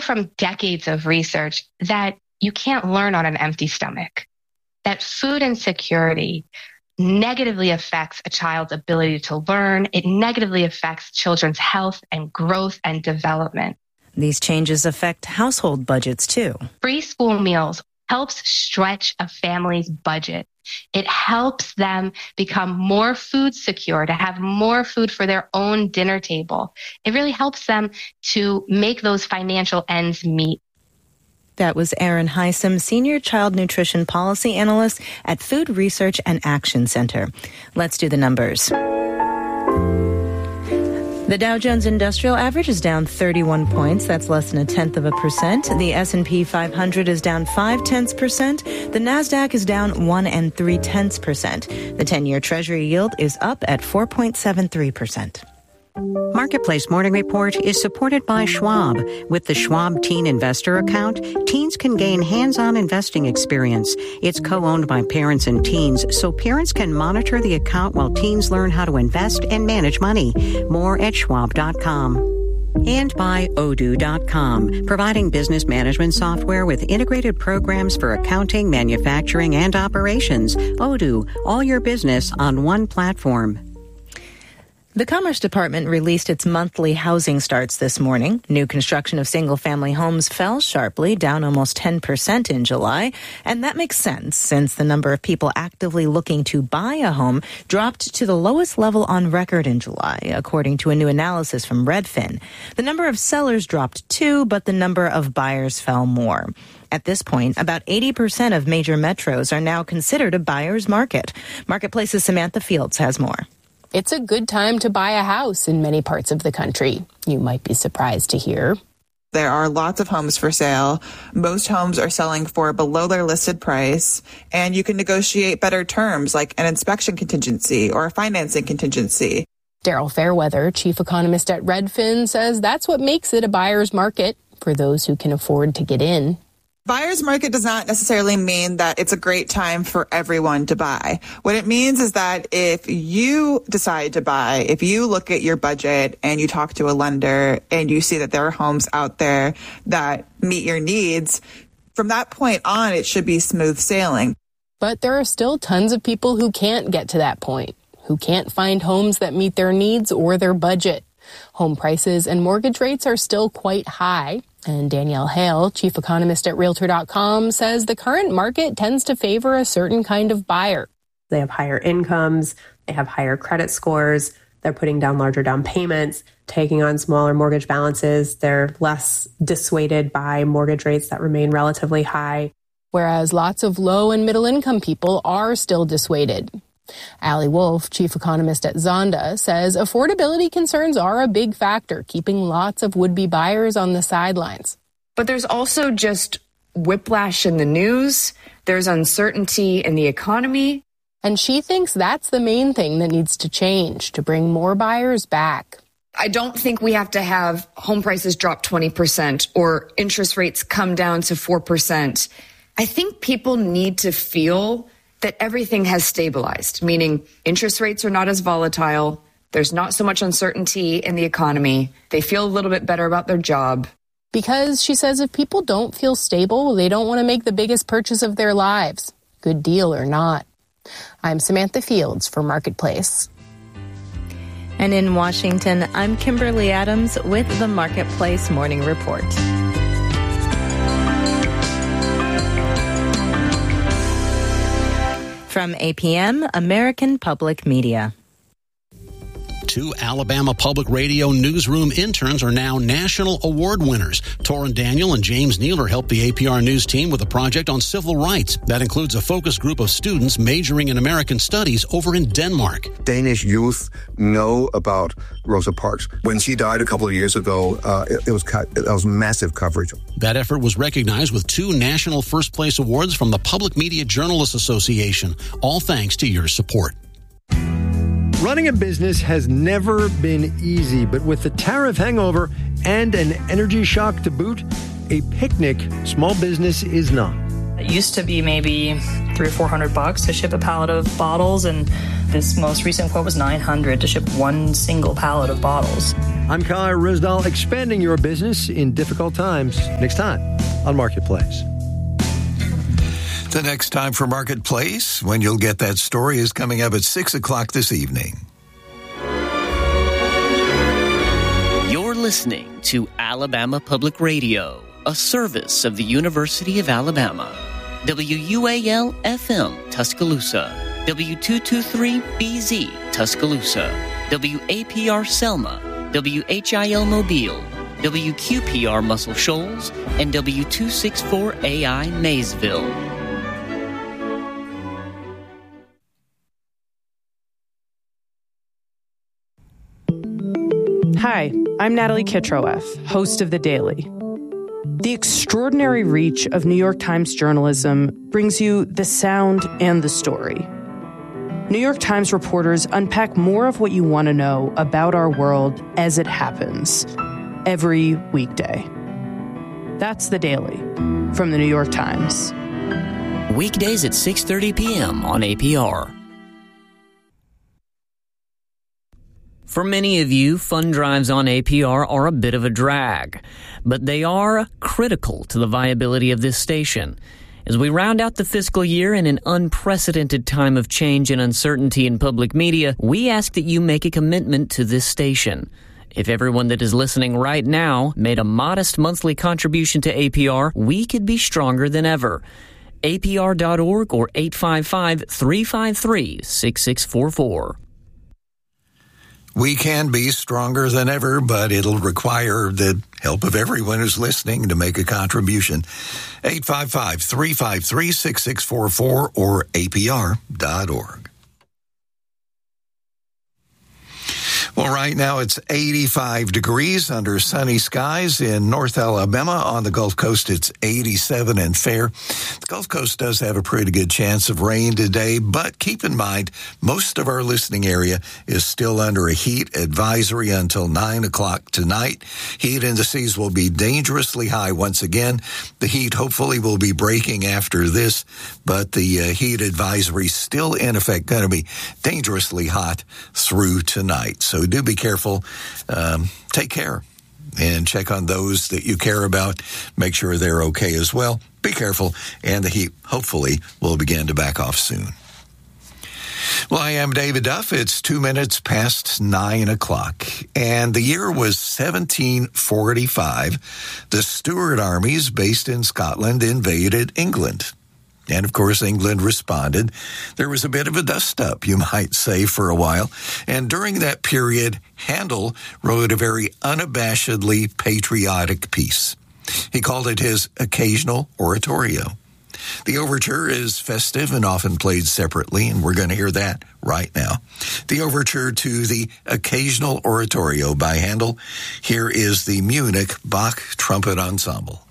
from decades of research that you can't learn on an empty stomach, that food insecurity negatively affects a child's ability to learn. It negatively affects children's health and growth and development. These changes affect household budgets, too. Free school meals helps stretch a family's budget. It helps them become more food secure, to have more food for their own dinner table. It really helps them to make those financial ends meet. That was Erin Heisem, Senior Child Nutrition Policy Analyst at Food Research and Action Center. Let's do the numbers. The Dow Jones Industrial Average is down 31 points. That's less than 0.1%. The S&P 500 is down 0.5%. The Nasdaq is down 1 3/10%. The 10-year Treasury yield is up at 4.73%. Marketplace Morning Report is supported by Schwab. With the Schwab Teen Investor Account, teens can gain hands-on investing experience. It's co-owned by parents and teens, so parents can monitor the account while teens learn how to invest and manage money. More at schwab.com. And by Odoo.com, providing business management software with integrated programs for accounting, manufacturing, and operations. Odoo, all your business on one platform. The Commerce Department released its monthly housing starts this morning. New construction of single-family homes fell sharply, down almost 10% in July. And that makes sense since the number of people actively looking to buy a home dropped to the lowest level on record in July, according to a new analysis from Redfin. The number of sellers dropped too, but the number of buyers fell more. At this point, about 80% of major metros are now considered a buyer's market. Marketplace's Samantha Fields has more. It's a good time to buy a house in many parts of the country. You might be surprised to hear. There are lots of homes for sale. Most homes are selling for below their listed price, and you can negotiate better terms like an inspection contingency or a financing contingency. Daryl Fairweather, chief economist at Redfin, says that's what makes it a buyer's market for those who can afford to get in. Buyer's market does not necessarily mean that it's a great time for everyone to buy. What it means is that if you decide to buy, if you look at your budget and you talk to a lender and you see that there are homes out there that meet your needs, from that point on, it should be smooth sailing. But there are still tons of people who can't get to that point, who can't find homes that meet their needs or their budget. Home prices and mortgage rates are still quite high. And Danielle Hale, chief economist at Realtor.com, says the current market tends to favor a certain kind of buyer. They have higher incomes, they have higher credit scores, they're putting down larger down payments, taking on smaller mortgage balances, they're less dissuaded by mortgage rates that remain relatively high. Whereas lots of low and middle income people are still dissuaded. Allie Wolf, chief economist at Zonda, says affordability concerns are a big factor, keeping lots of would-be buyers on the sidelines. But there's also just whiplash in the news. There's uncertainty in the economy. And she thinks that's the main thing that needs to change to bring more buyers back. I don't think we have to have home prices drop 20% or interest rates come down to 4%. I think people need to feel that everything has stabilized, meaning interest rates are not as volatile. There's not so much uncertainty in the economy. They feel a little bit better about their job. Because, she says, if people don't feel stable, they don't want to make the biggest purchase of their lives, good deal or not. I'm Samantha Fields for Marketplace. And in Washington, I'm Kimberly Adams with the Marketplace Morning Report. From APM, American Public Media. 2 Alabama Public Radio newsroom interns are now national award winners. Torrin Daniel and James Nealer helped the APR News team with a project on civil rights. That includes a focus group of students majoring in American studies over in Denmark. Danish youth know about Rosa Parks. When she died a couple of years ago, it was massive coverage. That effort was recognized with 2 national first place awards from the Public Media Journalists Association, all thanks to your support. Running a business has never been easy, but with the tariff hangover and an energy shock to boot, a picnic small business is not. It used to be maybe $300 or $400 to ship a pallet of bottles, and this most recent quote was $900 to ship one single pallet of bottles. I'm Kyle Rizdal, expanding your business in difficult times. Next time on Marketplace. The next time for Marketplace, when you'll get that story, is coming up at 6 o'clock this evening. You're listening to Alabama Public Radio, a service of the University of Alabama. WUAL-FM, Tuscaloosa. W223BZ, Tuscaloosa. WAPR Selma. WHIL Mobile. WQPR Muscle Shoals. And W264AI Maysville. Hi, I'm Natalie Kitroeff, host of The Daily. The extraordinary reach of New York Times journalism brings you the sound and the story. New York Times reporters unpack more of what you want to know about our world as it happens, every weekday. That's The Daily from The New York Times. Weekdays at 6:30 p.m. on APR. For many of you, fund drives on APR are a bit of a drag, but they are critical to the viability of this station. As we round out the fiscal year in an unprecedented time of change and uncertainty in public media, we ask that you make a commitment to this station. If everyone that is listening right now made a modest monthly contribution to APR, we could be stronger than ever. APR.org or 855-353-6644. We can be stronger than ever, but it'll require the help of everyone who's listening to make a contribution. 855-353-6644 or APR.org. Well, right now it's 85 degrees under sunny skies in North Alabama. On the Gulf Coast, it's 87 and fair. The Gulf Coast does have a pretty good chance of rain today, but keep in mind, most of our listening area is still under a heat advisory until 9 o'clock tonight. Heat indices will be dangerously high once again. The heat hopefully will be breaking after this, but the heat advisory is still in effect, going to be dangerously hot through tonight. So do be careful. Take care and check on those that you care about. Make sure they're okay as well. Be careful, and the heat hopefully will begin to back off soon. Well, I am David Duff. It's 2 minutes past 9 o'clock, and the year was 1745. The Stuart armies based in Scotland invaded England. And, of course, England responded. There was a bit of a dust-up, you might say, for a while. And during that period, Handel wrote a very unabashedly patriotic piece. He called it his Occasional Oratorio. The overture is festive and often played separately, and we're going to hear that right now. The overture to the Occasional Oratorio by Handel. Here is the Munich Bach Trumpet Ensemble.